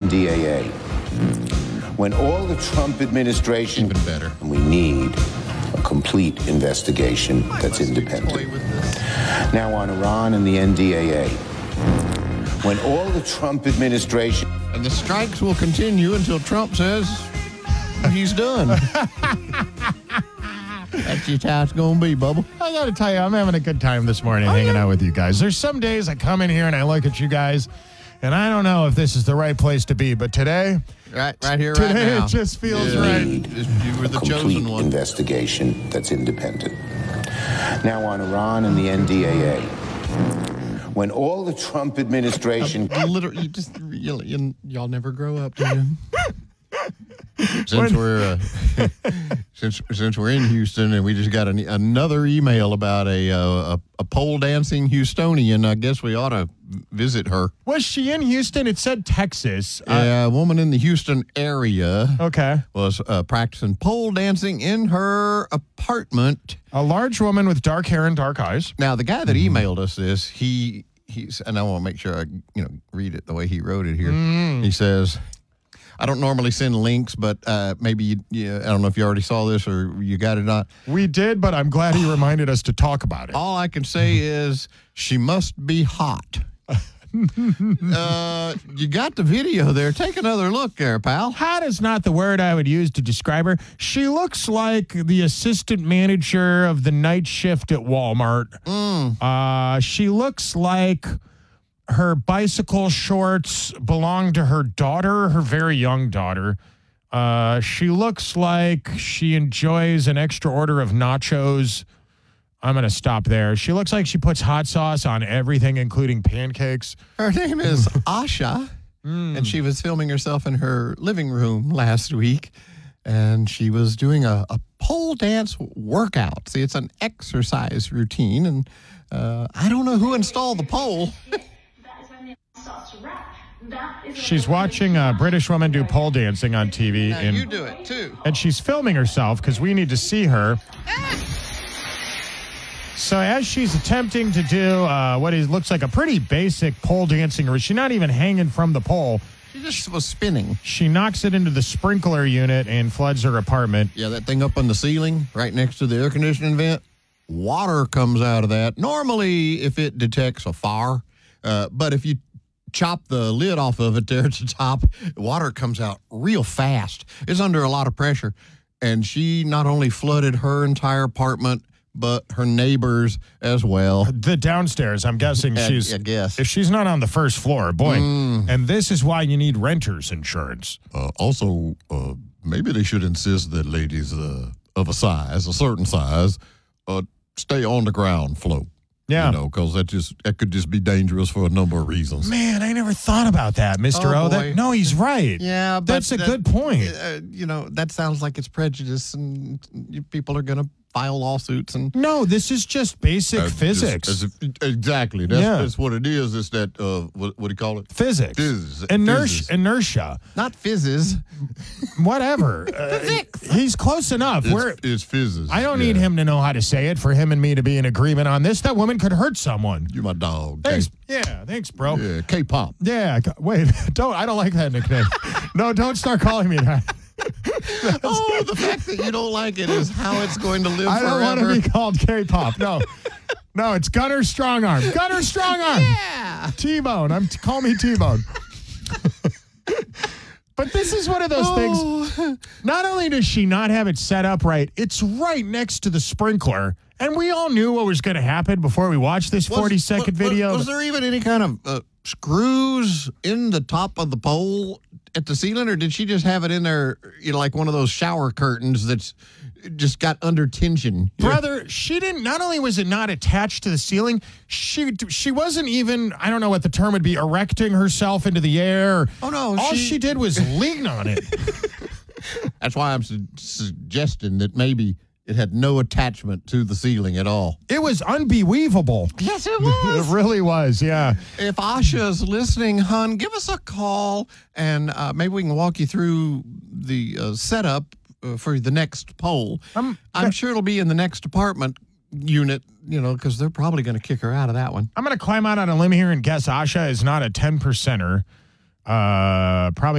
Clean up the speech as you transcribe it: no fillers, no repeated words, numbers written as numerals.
NDAA. When all the Trump administration... Even better. We need a complete investigation that's independent. Now on Iran and the NDAA. When all the Trump administration... And the strikes will continue until Trump says he's done. That's just how it's going to be, Bubba. I got to tell you, I'm having a good time this morning hanging out with you guys. There's some days I come in here and I look at you guys, and I don't know if this is the right place to be, but today... Right here, today right now. It just feels right. Need You were the a complete chosen one. investigation that's independent. Now on Iran and the NDAA. When all the Trump administration... Literally, y'all never grow up, do you? Since we're in Houston, and we just got another email about a pole dancing Houstonian, I guess we ought to visit her. Was she in Houston? It said Texas. A woman in the Houston area. Okay. Was practicing pole dancing in her apartment. A large woman with dark hair and dark eyes. Now, the guy that emailed us this, he's, and I want to make sure I read it the way he wrote it here. He says, I don't normally send links, but maybe I don't know if you already saw this or you got it or not. We did, but I'm glad he reminded us to talk about it. All I can say is she must be hot. You got the video there. Take another look there, pal. Hot is not the word I would use to describe her. She looks like the assistant manager of the night shift at Walmart. She looks like her bicycle shorts belong to her daughter, her very young daughter. She looks like she enjoys an extra order of nachos. I'm going to stop there. She looks like she puts hot sauce on everything, including pancakes. Her name is Asha, and she was filming herself in her living room last week, and she was doing a pole dance workout. See, it's an exercise routine, and I don't know who installed the pole. She's watching a British woman do pole dancing on TV. Now you do it, too. And she's filming herself because we need to see her. So as she's attempting to do what looks like a pretty basic pole dancing, or she's not even hanging from the pole. She just was spinning. She knocks it into the sprinkler unit and floods her apartment. Yeah, that thing up on the ceiling right next to the air conditioning vent. Water comes out of that. Normally, if it detects a fire, but if you chop the lid off of it there at the top, water comes out real fast. It's under a lot of pressure. And she not only flooded her entire apartment, but her neighbors as well. The downstairs, I'm guessing I guess. If she's not on the first floor, boy. And this is why you need renter's insurance. Also, maybe they should insist that ladies of a certain size, stay on the ground floor. Yeah. Because that could just be dangerous for a number of reasons. Man, I never thought about that, Mr. O. No, he's right. Yeah, but that's a good point. That sounds like it's prejudice, and people are going to file lawsuits. And no, this is just basic physics. Exactly. That's what it is. It's that, what do you call it? Physics. Inertia. Not fizzes. Whatever. He's close enough. It's physics. I don't need him to know how to say it for him and me to be in agreement on this. That woman could hurt someone. You're my dog. Thanks. Yeah, thanks, bro. Yeah, K-pop. Yeah, wait. I don't like that nickname. No, don't start calling me that. The fact that you don't like it is how it's going to live forever. I don't want to be called K-pop. No, it's Gunner Strongarm. Gunner Strongarm. Yeah. T-Bone. Call me T-Bone. But this is one of those things. Not only does she not have it set up right, it's right next to the sprinkler. And we all knew what was going to happen before we watched this 40-second video. Was there even any kind of screws in the top of the pole at the ceiling, or did she just have it in there, like one of those shower curtains that's just got under tension? Brother, she didn't, not only was it not attached to the ceiling, she wasn't even, I don't know what the term would be, erecting herself into the air. Oh, no. All she did was lean on it. That's why I'm suggesting that maybe it had no attachment to the ceiling at all. It was unbelievable. Yes, it was. It really was, yeah. If Asha's listening, hon, give us a call, and maybe we can walk you through the setup for the next poll. I'm sure it'll be in the next apartment unit, because they're probably going to kick her out of that one. I'm going to climb out on a limb here and guess Asha is not a 10%er. Probably